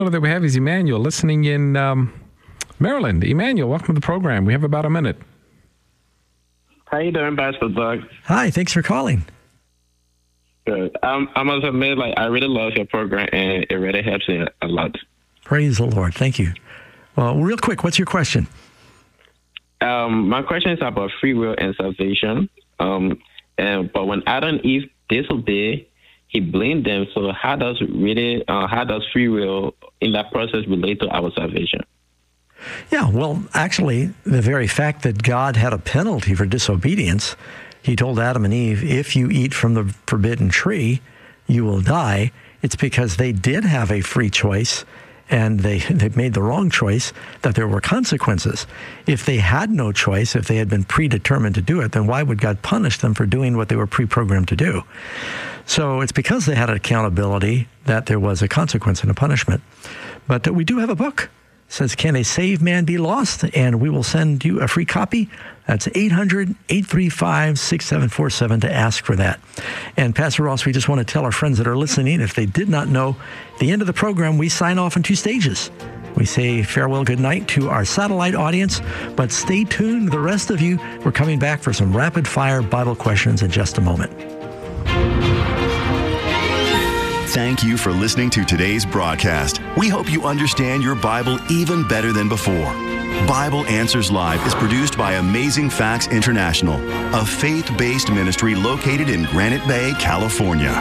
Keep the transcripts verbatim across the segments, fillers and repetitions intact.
that we have is Emmanuel listening in um, Maryland. Emmanuel, welcome to the program. We have about a minute. How you doing, Pastor Doug? Hi, thanks for calling. Good. Um, I must admit, like, I really love your program, and it really helps me a lot. Praise the Lord. Thank you. Well, real quick, what's your question? Um, my question is about free will and salvation. Um, and but when Adam and Eve disobeyed, he blamed them. So how does really, uh, how does free will in that process relate to our salvation? Yeah, well, actually, the very fact that God had a penalty for disobedience, he told Adam and Eve, if you eat from the forbidden tree, you will die. It's because they did have a free choice and they, they made the wrong choice, that there were consequences. If they had no choice, if they had been predetermined to do it, then why would God punish them for doing what they were pre-programmed to do? So it's because they had accountability that there was a consequence and a punishment. But we do have a book. It says, Can a Saved Man Be Lost? And we will send you a free copy. That's eight hundred, eight three five, six seven four seven to ask for that. And Pastor Ross, we just want to tell our friends that are listening, if they did not know, at the end of the program, we sign off in two stages. We say farewell, good night to our satellite audience, but stay tuned, the rest of you. We're coming back for some rapid fire Bible questions in just a moment. Thank you for listening to today's broadcast. We hope you understand your Bible even better than before. Bible Answers Live is produced by Amazing Facts International, a faith-based ministry located in Granite Bay, California.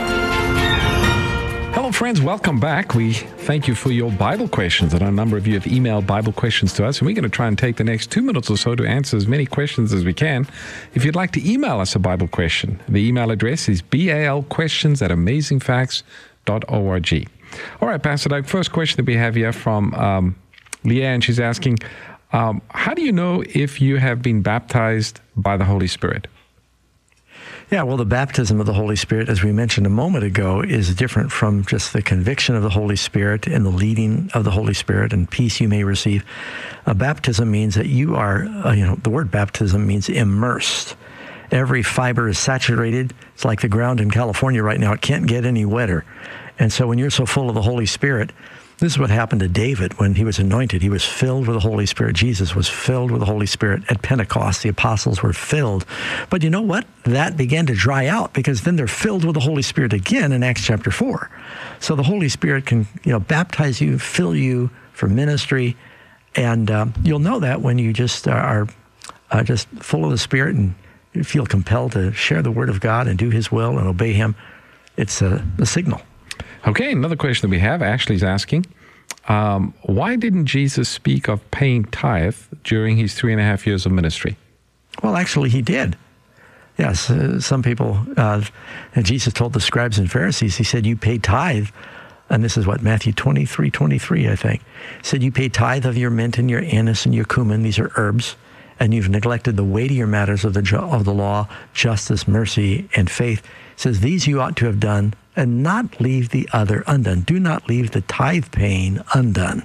Hello, friends. Welcome back. We thank you for your Bible questions. And a number of you have emailed Bible questions to us, and we're going to try and take the next two minutes or so to answer as many questions as we can. If you'd like to email us a Bible question, the email address is balquestions at amazingfacts dot org. All right, Pastor Doug, first question that we have here from um, Leanne. She's asking, um, how do you know if you have been baptized by the Holy Spirit? Yeah, well, the baptism of the Holy Spirit, as we mentioned a moment ago, is different from just the conviction of the Holy Spirit and the leading of the Holy Spirit and peace you may receive. A baptism means that you are, uh, you know, the word baptism means immersed. Every fiber is saturated. It's like the ground in California right now. It can't get any wetter. And so when you're so full of the Holy Spirit, this is what happened to David when he was anointed. He was filled with the Holy Spirit. Jesus was filled with the Holy Spirit at Pentecost. The apostles were filled. But you know what? That began to dry out because then they're filled with the Holy Spirit again in Acts chapter four. So the Holy Spirit can, you know, baptize you, fill you for ministry. And um, you'll know that when you just are uh, just full of the Spirit and you feel compelled to share the Word of God and do His will and obey Him. It's a, a signal. Okay, another question that we have, Ashley's asking, um, why didn't Jesus speak of paying tithe during His three and a half years of ministry? Well, actually, He did. Yes, uh, some people, uh, and Jesus told the scribes and Pharisees, He said, you pay tithe, and this is what, Matthew twenty-three twenty-three, I think. He said, you pay tithe of your mint and your anise and your cumin, these are herbs, and you've neglected the weightier matters of the ju- of the law, justice, mercy, and faith. It says, these you ought to have done, and not leave the other undone. Do not leave the tithe paying undone.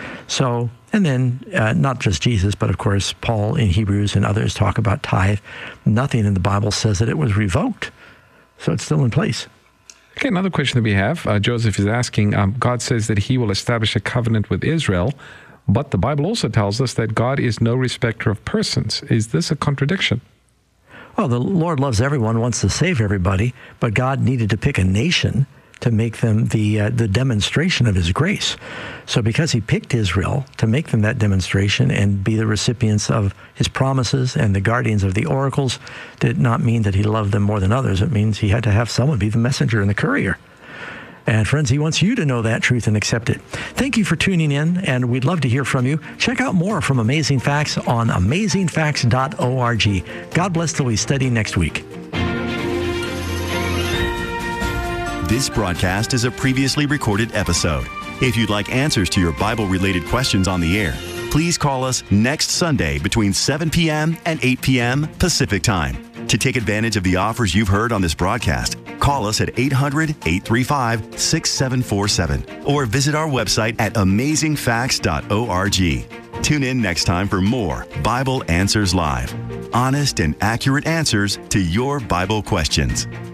So, and then uh, not just Jesus, but of course, Paul in Hebrews and others talk about tithe. Nothing in the Bible says that it was revoked. So it's still in place. Okay, another question that we have, uh, Joseph is asking, um, God says that He will establish a covenant with Israel, but the Bible also tells us that God is no respecter of persons. Is this a contradiction? Well, the Lord loves everyone, wants to save everybody, but God needed to pick a nation to make them the uh, the demonstration of His grace. So because He picked Israel to make them that demonstration and be the recipients of His promises and the guardians of the oracles, did not mean that He loved them more than others. It means He had to have someone be the messenger and the courier. And friends, He wants you to know that truth and accept it. Thank you for tuning in, and we'd love to hear from you. Check out more from Amazing Facts on amazing facts dot org. God bless till we study next week. This broadcast is a previously recorded episode. If you'd like answers to your Bible-related questions on the air, please call us next Sunday between seven p.m. and eight p.m. Pacific Time. To take advantage of the offers you've heard on this broadcast, call us at eight hundred, eight three five, six seven four seven or visit our website at amazing facts dot org. Tune in next time for more Bible Answers Live. Honest and accurate answers to your Bible questions.